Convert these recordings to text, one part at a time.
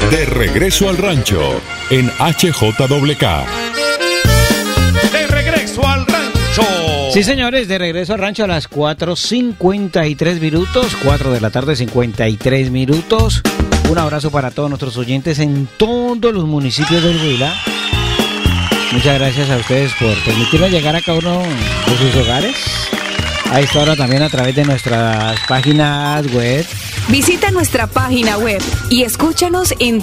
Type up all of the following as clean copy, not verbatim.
De regreso al rancho en HJWK. De regreso al rancho. Sí, señores, de regreso al rancho a las 4:53 minutos, 4 de la tarde, 53 minutos. Un abrazo para todos nuestros oyentes en todos los municipios del Huila. Muchas gracias a ustedes por permitirnos llegar a cada uno de sus hogares. A esta hora también a través de nuestras páginas web. Visita nuestra página web y escúchanos en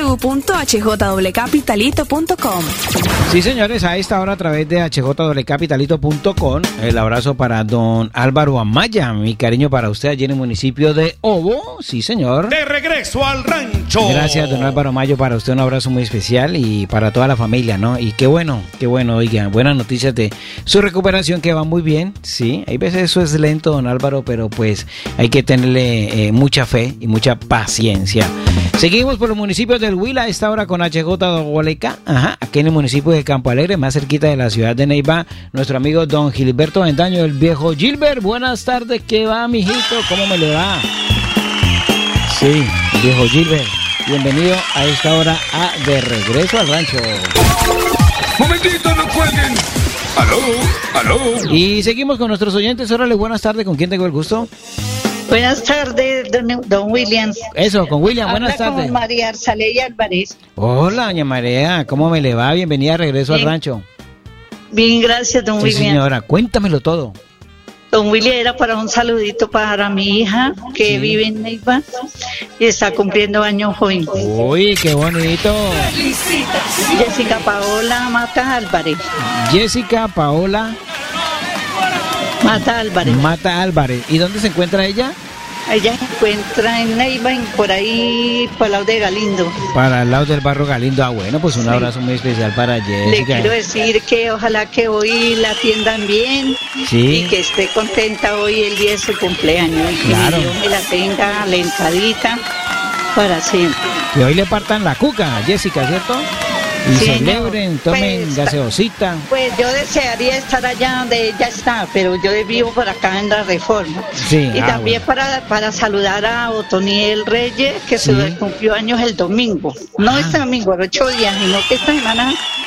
www.hjwcapitalito.com. Sí, señores, a esta hora a través de hjwcapitalito.com. El abrazo para don Álvaro Amaya, mi cariño para usted allí en el municipio de Obo. Sí, señor. De regreso al rancho. Gracias, don Álvaro Amaya, para usted un abrazo muy especial y para toda la familia, ¿no? Y qué bueno, oiga, buenas noticias de su recuperación, que va muy bien, sí. Hay veces eso es lento, don Álvaro, pero pues hay que tenerle mucha fe y mucha paciencia. Seguimos por los municipios del Huila a esta hora con HJWK, aquí en el municipio de Campo Alegre, más cerquita de la ciudad de Neiva, nuestro amigo don Gilberto Vendaño, el viejo Gilbert. Buenas tardes, ¿qué va, mijito? ¿Cómo me le va? Sí, viejo Gilbert, bienvenido a esta hora a De Regreso al Rancho. Momentito, no cuelguen. Aló. Y seguimos con nuestros oyentes. Órale, buenas tardes, ¿con quién tengo el gusto? Buenas tardes, don William. Eso, con William, buenas Habla tardes. Con María Arceley Álvarez. Hola, doña María, ¿cómo me le va? Bienvenida a Regreso al Rancho. Bien, gracias, don Sí, William. señora, cuéntamelo todo. Don William, era para un saludito para mi hija que vive en Neiva y está cumpliendo años hoy. Uy, qué bonito. Jessica Paola Mata Álvarez. Jessica Paola Mata Álvarez. ¿Y dónde se encuentra ella? Ella se encuentra en Neiva, por ahí, por el lado de Galindo. Para el lado del barrio Galindo. Bueno, pues un abrazo muy especial para Jessica. Le quiero decir que ojalá que hoy la atiendan bien y que esté contenta hoy el día de su cumpleaños. Y claro, que Dios me la tenga alentadita para siempre. Que hoy le partan la cuca a Jessica, ¿cierto? Y celebren, tomen gaseosita. Pues yo desearía estar allá donde ella está, pero yo vivo por acá en la Reforma. Sí, y también para saludar a Otoniel Reyes, que se cumplió años el domingo. No este domingo, 8 días, sino que esta semana